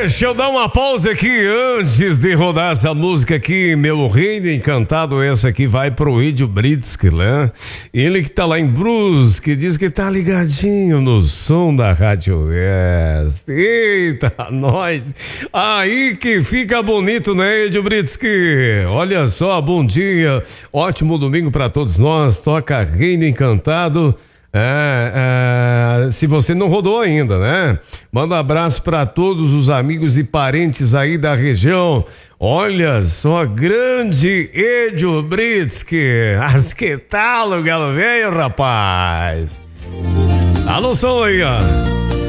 Deixa eu dar uma pausa aqui antes de rodar essa música aqui, Meu Reino Encantado. Essa aqui vai pro Edio Britsky, né? Ele que tá lá em Brusque, diz que tá ligadinho no som da Rádio West. Eita, nós! Aí que fica bonito, né, Edio Britsky? Olha só, bom dia, ótimo domingo pra todos nós. Toca Reino Encantado. Se você não rodou ainda, né? Manda um abraço para todos os amigos e parentes aí da região. Olha só, grande Edio Britsky. Mas que tal o galo velho, rapaz? Alô, som aí, ó.